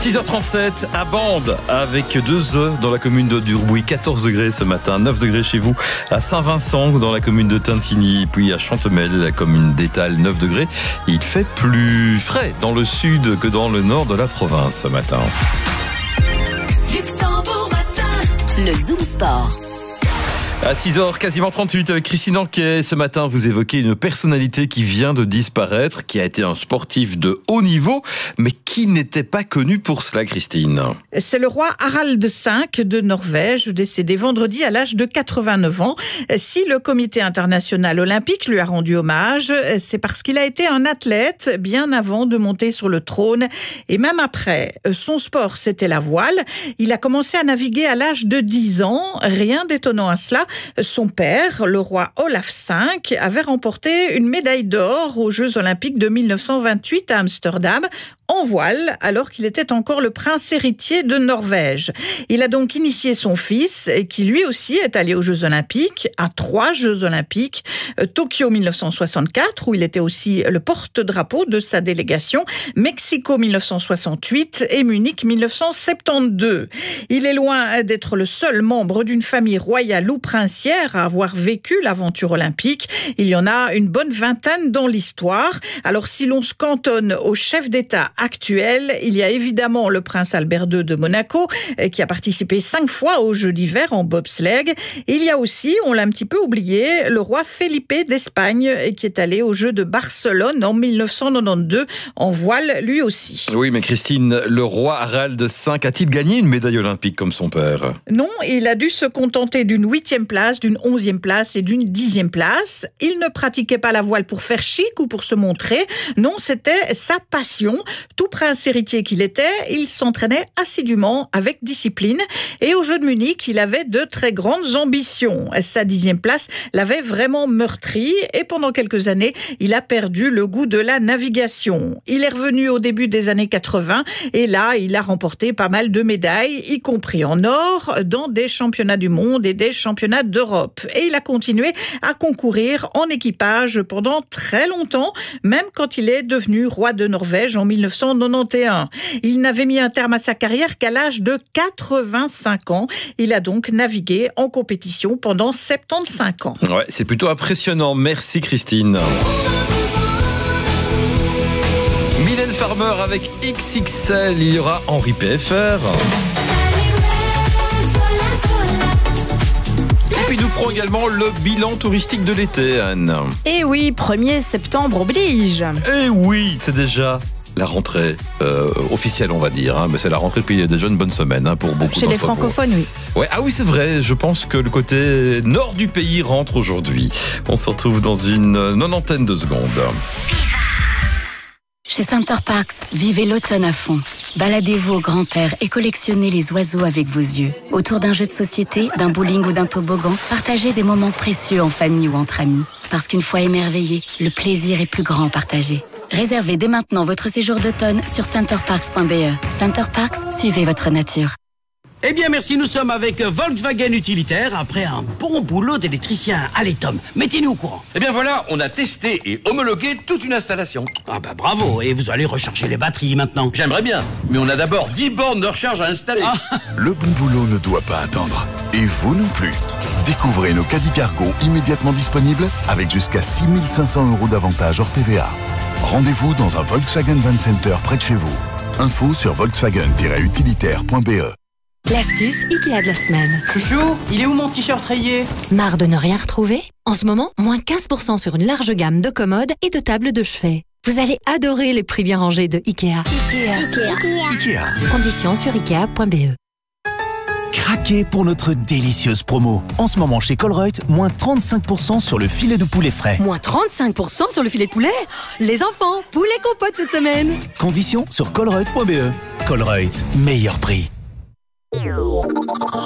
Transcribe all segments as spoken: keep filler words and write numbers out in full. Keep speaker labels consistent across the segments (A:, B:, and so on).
A: six heures trente-sept à Bande avec deux œufs dans la commune de Durbouy, quatorze degrés ce matin, neuf degrés chez vous, à Saint-Vincent dans la commune de Tintigny, puis à Chantemel, la commune d'Étal, neuf degrés. Il fait plus frais dans le sud que dans le nord de la province ce matin.
B: Luxembourg matin, le Zoom Sport.
A: À six heures quasiment trente-huit avec Christine Anquet. Ce matin, vous évoquez une personnalité qui vient de disparaître, qui a été un sportif de haut niveau, mais qui n'était pas connu pour cela, Christine.
C: C'est le roi Harald cinq de Norvège, décédé vendredi à l'âge de quatre-vingt-neuf ans. Si le comité international olympique lui a rendu hommage, c'est parce qu'il a été un athlète bien avant de monter sur le trône et même après. Son sport, c'était la voile. Il a commencé à naviguer à l'âge de dix ans. Rien d'étonnant à cela. Son père, le roi Olaf cinq, avait remporté une médaille d'or aux Jeux Olympiques de mille neuf cent vingt-huit à Amsterdam, en voile, alors qu'il était encore le prince héritier de Norvège. Il a donc initié son fils, qui lui aussi est allé aux Jeux Olympiques, à trois Jeux Olympiques, Tokyo mille neuf cent soixante-quatre, où il était aussi le porte-drapeau de sa délégation, Mexico mille neuf cent soixante-huit et Munich mille neuf cent soixante-douze. Il est loin d'être le seul membre d'une famille royale ou princière à avoir vécu l'aventure olympique. Il y en a une bonne vingtaine dans l'histoire. Alors si l'on se cantonne au chef d'État actuel, il y a évidemment le prince Albert deux de Monaco, qui a participé cinq fois aux Jeux d'hiver en bobsleigh. Il y a aussi, on l'a un petit peu oublié, le roi Felipe d'Espagne, qui est allé aux Jeux de Barcelone en mille neuf cent quatre-vingt-douze, en voile lui aussi.
A: Oui, mais Christine, le roi Harald cinq a-t-il gagné une médaille olympique comme son père?
C: Non, il a dû se contenter d'une huitième place, d'une onzième place et d'une dixième place. Il ne pratiquait pas la voile pour faire chic ou pour se montrer. Non, c'était sa passion. Tout prince héritier qu'il était, il s'entraînait assidûment avec discipline. Et aux Jeux de Munich, il avait de très grandes ambitions. Sa dixième place l'avait vraiment meurtri. Et pendant quelques années, il a perdu le goût de la navigation. Il est revenu au début des années quatre-vingts. Et là, il a remporté pas mal de médailles, y compris en or, dans des championnats du monde et des championnats d'Europe. Et il a continué à concourir en équipage pendant très longtemps, même quand il est devenu roi de Norvège en mille neuf cent quatre-vingt-onze. Il n'avait mis un terme à sa carrière qu'à l'âge de quatre-vingt-cinq ans. Il a donc navigué en compétition pendant soixante-quinze ans.
A: Ouais, c'est plutôt impressionnant. Merci Christine. Mylène Farmer avec X X L, il y aura Henri P F R. Et puis nous ferons également le bilan touristique de l'été, Anne.
D: Et oui, premier septembre oblige.
A: Et oui, c'est déjà la rentrée euh, officielle, on va dire. Hein, mais c'est la rentrée depuis déjà une bonne semaine hein, pour beaucoup
D: Chez
A: d'entre
D: les francophones, oui.
A: Ouais, ah oui, c'est vrai. Je pense que le côté nord du pays rentre aujourd'hui. On se retrouve dans une nonantaine de secondes.
E: Chez Center Parcs, vivez l'automne à fond. Baladez-vous au grand air et collectionnez les oiseaux avec vos yeux. Autour d'un jeu de société, d'un bowling ou d'un toboggan, partagez des moments précieux en famille ou entre amis. Parce qu'une fois émerveillé, le plaisir est plus grand partagé. Réservez dès maintenant votre séjour d'automne sur center parks point b e. Center Parcs, suivez votre nature.
F: Eh bien merci, nous sommes avec Volkswagen Utilitaire après un bon boulot d'électricien. Allez Tom, mettez-nous au courant.
G: Eh bien voilà, on a testé et homologué toute une installation.
F: Ah bah bravo, et vous allez recharger les batteries maintenant.
G: J'aimerais bien, mais on a d'abord dix bornes de recharge à installer. Ah.
H: Le bon boulot ne doit pas attendre. Et vous non plus. Découvrez nos caddies cargo immédiatement disponibles avec jusqu'à six mille cinq cents euros d'avantage hors T V A. Rendez-vous dans un Volkswagen Van Center près de chez vous. Info sur volkswagen tiret utilitaire point b e.
I: L'astuce Ikea de la semaine.
J: Chouchou, il est où mon t-shirt rayé?
I: Marre de ne rien retrouver? En ce moment, moins quinze pour cent sur une large gamme de commodes et de tables de chevet. Vous allez adorer les prix bien rangés de Ikea.
B: Ikea. Ikea.
H: Ikea.
I: Conditions sur ikea point b e.
K: Craquez pour notre délicieuse promo. En ce moment chez Colruyt, moins trente-cinq pour cent sur le filet de poulet frais.
I: Moins trente-cinq pour cent sur le filet de poulet? Les enfants, poulet compote cette semaine.
K: Conditions sur colruyt point b e. Colruyt, meilleur prix.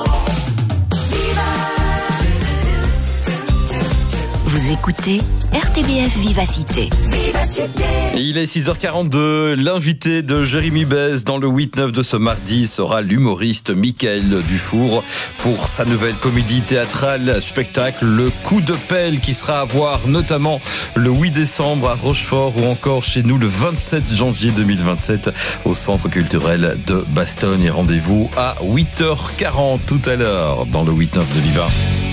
E: Vous écoutez R T L.
B: T B F Vivacité. Vivacité.
A: Et il est six heures quarante-deux. L'invité de Jérémy Bez dans le huit neuf de ce mardi sera l'humoriste Mickaël Dufour pour sa nouvelle comédie théâtrale spectacle Le Coup de Pelle qui sera à voir notamment le huit décembre à Rochefort ou encore chez nous le vingt-sept janvier deux mille vingt-sept au Centre culturel de Bastogne. Et rendez-vous à huit heures quarante tout à l'heure dans le huit neuf de Viva.